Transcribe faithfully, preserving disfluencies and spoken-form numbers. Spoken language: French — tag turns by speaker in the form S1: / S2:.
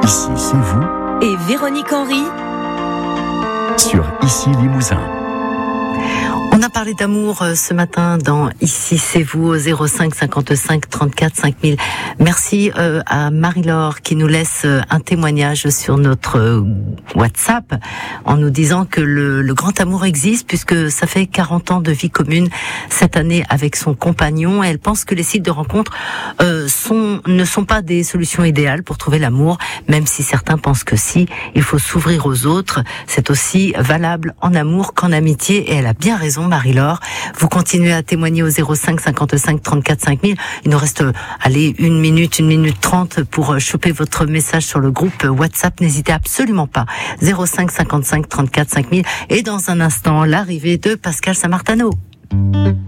S1: Ici, c'est vous.
S2: Et Véronique Henry
S1: Sur Ici Limousin.
S3: On a parlé d'amour ce matin dans Ici c'est vous au zéro cinq cinquante-cinq trente-quatre cinq mille. Merci euh, à Marie-Laure qui nous laisse un témoignage sur notre euh, WhatsApp en nous disant que le, le grand amour existe puisque ça fait quarante ans de vie commune cette année avec son compagnon. Et elle pense que les sites de rencontres euh, sont, ne sont pas des solutions idéales pour trouver l'amour, même si certains pensent que si, il faut s'ouvrir aux autres. C'est aussi valable en amour qu'en amitié et elle a bien raison Marie-Laure. Vous continuez à témoigner au zéro cinq cinquante-cinq trente-quatre cinq mille. Il nous reste, allez, une minute, une minute trente pour choper votre message sur le groupe WhatsApp. N'hésitez absolument pas. zéro cinq cinquante-cinq trente-quatre cinq mille. Et dans un instant, l'arrivée de Pascal Samartano.